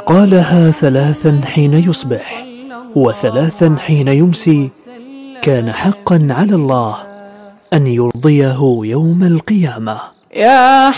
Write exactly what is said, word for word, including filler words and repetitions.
قالها ثلاثا حين يصبح وثلاثا حين يمسي، كان حقا على الله أن يرضيه يوم القيامة. يا